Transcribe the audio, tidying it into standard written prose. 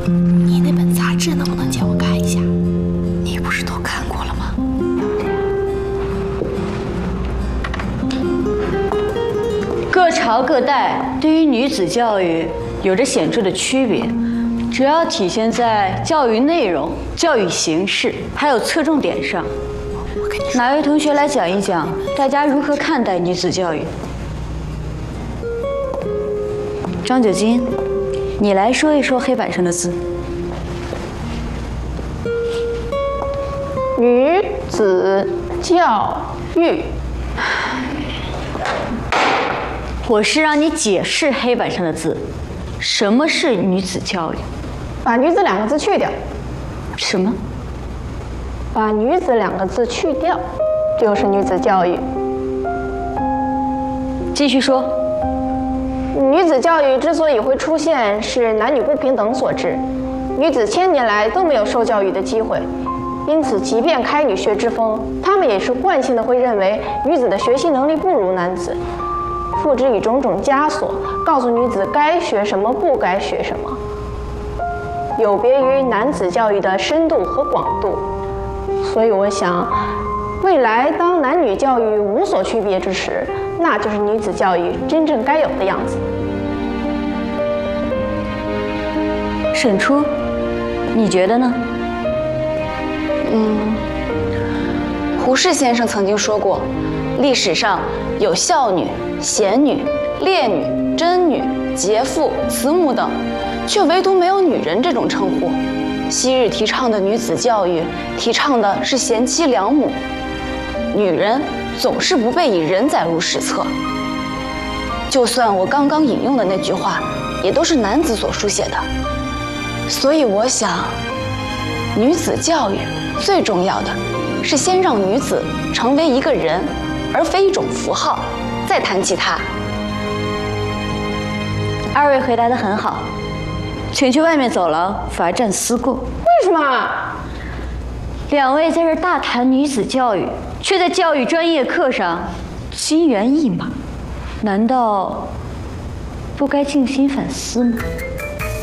你那本杂志能不能借我看一下？你不是都看过了吗？ 各朝各代对于女子教育有着显著的区别，主要体现在教育内容、教育形式，还有侧重点上。哪位同学来讲一讲，大家如何看待女子教育？张九金，你来说一说黑板上的字。 女子教育。 我是让你解释黑板上的字，什么是女子教育？ 把女子两个字去掉。 什么？ 把女子两个字去掉，就是女子教育。 继续说。 女子教育之所以会出现，是男女不平等所致。女子千年来都没有受教育的机会，因此即便开女学之风，他们也是惯性的会认为女子的学习能力不如男子，付之以种种枷锁，告诉女子该学什么，不该学什么，有别于男子教育的深度和广度。所以我想，未来当男女教育无所区别之时，那就是女子教育真正该有的样子。 沈初，你觉得呢？ 胡适先生曾经说过，历史上有孝女、贤女、烈女、贞女、节妇、慈母等，却唯独没有女人这种称呼。昔日提倡的女子教育，提倡的是贤妻良母，女人总是不被以人载入史册。就算我刚刚引用的那句话，也都是男子所书写的。所以我想，女子教育最重要的是先让女子成为一个人，而非一种符号，再谈其他。 二位回答得很好，请去外面走廊罚站思过。 为什么？ 两位在这大谈女子教育，却在教育专业课上心猿意马，难道不该静心反思吗？